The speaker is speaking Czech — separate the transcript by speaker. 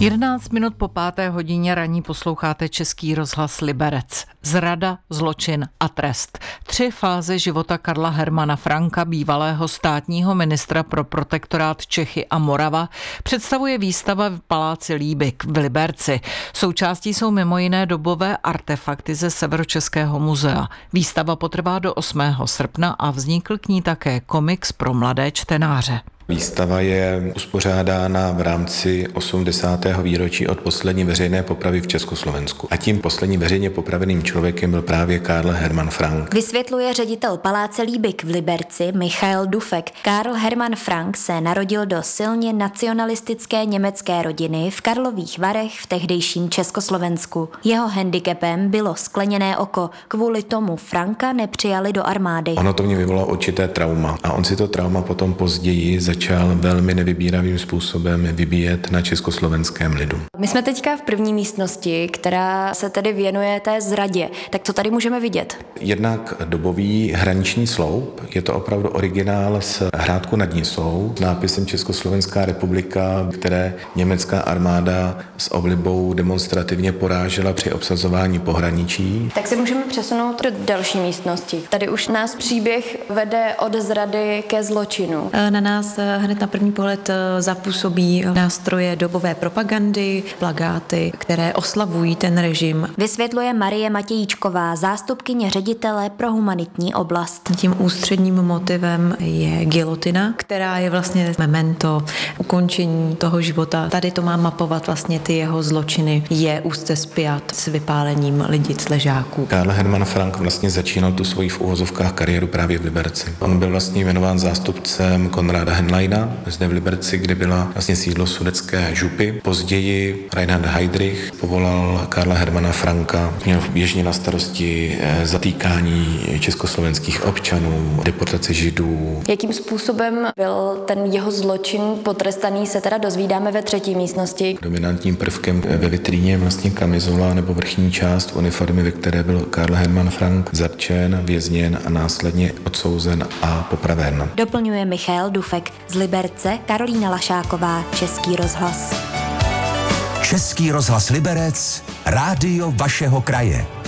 Speaker 1: 11 minut po 5. hodině ranní posloucháte Český rozhlas Liberec. Zrada, zločin a trest. 3 fáze života Karla Hermana Franka, bývalého státního ministra pro protektorát Čechy a Morava, představuje výstava v Paláci Líbik v Liberci. Součástí jsou mimo jiné dobové artefakty ze Severočeského muzea. Výstava potrvá do 8. srpna a vznikl k ní také komiks pro mladé čtenáře.
Speaker 2: Výstava je uspořádána v rámci 80. výročí od poslední veřejné popravy v Československu. A tím posledním veřejně popraveným člověkem byl právě Karl Hermann Frank.
Speaker 3: Vysvětluje ředitel Paláce Líbik v Liberci Michael Dufek. Karl Hermann Frank se narodil do silně nacionalistické německé rodiny v Karlových Varech v tehdejším Československu. Jeho handicapem bylo skleněné oko. Kvůli tomu Franka nepřijali do armády.
Speaker 2: Ono to mě vyvolalo určité trauma a on si to trauma potom později začal velmi nevybíravým způsobem vybíjet na československém lidu.
Speaker 3: My jsme teďka v první místnosti, která se tedy věnuje té zradě. Tak co tady můžeme vidět?
Speaker 2: Jednak dobový hraniční sloup, je to opravdu originál z Hrádku nad Nisou s nápisem Československá republika, které německá armáda s oblibou demonstrativně porážela při obsazování pohraničí.
Speaker 3: Tak se můžeme přesunout do další místnosti. Tady už nás příběh vede od zrady ke zločinu.
Speaker 4: Na nás hned na první pohled zapůsobí nástroje dobové propagandy, plakáty, které oslavují ten režim.
Speaker 3: Vysvětluje Marie Matějíčková, zástupkyně ředitele pro humanitní oblast.
Speaker 4: Tím ústředním motivem je gilotina, která je vlastně memento ukončení toho života. Tady to má mapovat vlastně ty jeho zločiny. Je úzce spjat s vypálením Lidic Ležáků.
Speaker 2: Karl Hermann Frank vlastně začínal tu svoji v uvozovkách kariéru právě v Liberci. On byl vlastně jmenován zástupcem Konráda Henleina zde v Liberci, kde byla vlastně sídlo sudetské župy. Později Reinhard Heydrich povolal Karla Hermana Franka, měl běžně na starosti zatýkání československých občanů, deportace židů.
Speaker 3: Jakým způsobem byl ten jeho zločin potrestaný, se teda dozvídáme ve třetí místnosti.
Speaker 2: Dominantním prvkem ve vitríně vlastně kamizola nebo vrchní část uniformy, ve které byl Karl Hermann Frank zatčen, vězněn a následně odsouzen a popraven.
Speaker 3: Doplňuje Michael Dufek. Z Liberce Karolína Lašáková, Český rozhlas.
Speaker 5: Český rozhlas Liberec, rádio vašeho kraje.